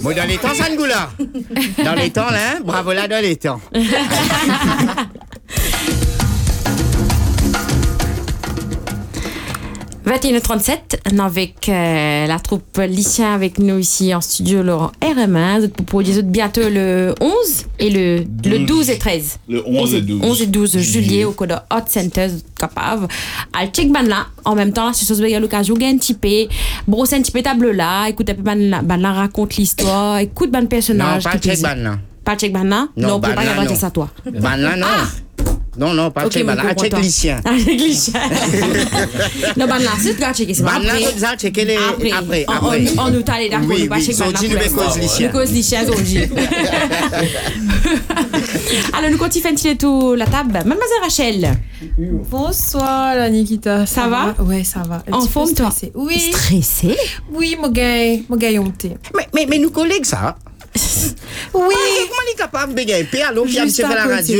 Moi, dans les temps, ça ne goûte là. Dans les temps, là, bravo là, dans les temps. 21h37, avec la troupe lycéen avec nous ici en studio, Laurent RM1. Pour dire bientôt le 11 et le 12 et 13. Le 11 et 12. 11 et 12 juillet au code Hot Center, capable. À check ban là, en même temps, là, si vous avez l'occasion, gagne un petit peu, brosser un petit peu table là, écoute un peu ban là, raconte l'histoire, écoute ban personnage. Non, pas check ban là. Pas check ban là? Non, pour pas regarder ça toi. Ban là, non. Non, pas check ban là, check lycéen. Check lycéen. Non, ban là, c'est toi checker, c'est ban là, ça checker les après. On nous t'allait d'accord, oui, pas check ban là. Oui, cause lycéen, alors, nous continuons à tout la table. Mademoiselle Rachel. Bonsoir, la Nikita. Ça va? Ouais, ça va. En forme, toi? Oui. Stressée? Oui, mon gars, honté. Mais nous collègues ça. Oui. Comment il est capable de gagner? Alors, il a fait la radio.